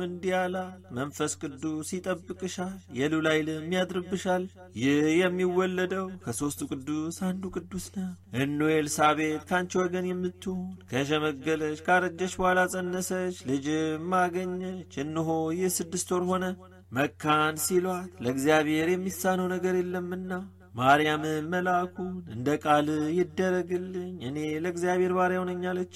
እንዲያላ መንፈስ ቅዱስ ይጠብቅሻል የሉል ኃይልም ያድርብሻል የሚወለደው ከሶስቱ ቅዱስ አንዱ ቅዱስ ነው እነሆ ኤልሳቤጥ ካንቺ ወገን የምትሆን ከሸመገለች ካረጀች በኋላ ጸነሰች ልጅም አገኘች እነሆ የ6 ወር ሆነ መካን ሲሏት ለእግዚአብሔር የሚሳነው ነገር የለምና ማርያም መልአኩን እንደ ቃል ይደረግልኝ እኔ ለእግዚአብሔር ባሪያው ነኝ አለች